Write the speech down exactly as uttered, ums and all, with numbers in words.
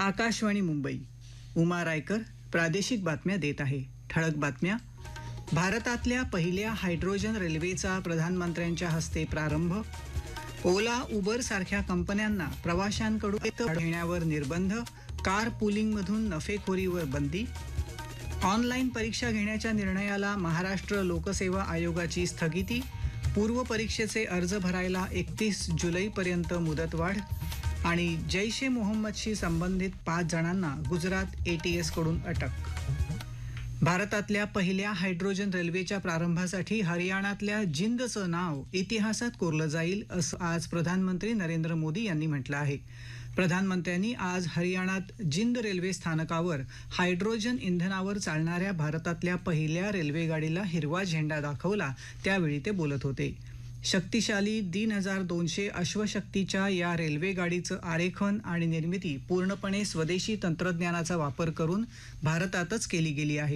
आकाशवाणी मुंबई. उमा रायकर प्रादेशिक बातम्या देत आहे. ठळक बातम्या. भारतातल्या पहिल्या हायड्रोजन रेल्वेचा प्रधानमंत्र्यांच्या हस्ते प्रारंभ. ओला उबर सारख्या कंपन्यांना प्रवाशांकडून घेण्यावर निर्बंध. कार पुलिंगमधून नफेखोरीवर बंदी. ऑनलाईन परीक्षा घेण्याच्या निर्णयाला महाराष्ट्र लोकसेवा आयोगाची स्थगिती. पूर्व परीक्षेचे अर्ज भरायला एकतीस जुलैपर्यंत मुदतवाढ. आणि जैश ए मोहम्मदशी संबंधित पाच जणांना गुजरात एटीएस कडून अटक. भारतातल्या पहिल्या हायड्रोजन रेल्वेच्या प्रारंभासाठी हरियाणातल्या जिंदचं नाव इतिहासात कोरलं जाईल असं आज प्रधानमंत्री नरेंद्र मोदी यांनी म्हटलं आहे. प्रधानमंत्र्यांनी आज हरियाणात जिंद रेल्वे स्थानकावर हायड्रोजन इंधनावर चालणाऱ्या भारतातल्या पहिल्या रेल्वेगाडीला हिरवा झेंडा दाखवला, त्यावेळी ते बोलत होते. शक्तिशाली तीन हजार दोनशे अश्वशक्तीच्या या रेल्वेगाडीचं आरेखन आणि निर्मिती पूर्णपणे स्वदेशी तंत्रज्ञानाचा वापर करून भारतातच केली गेली आहे.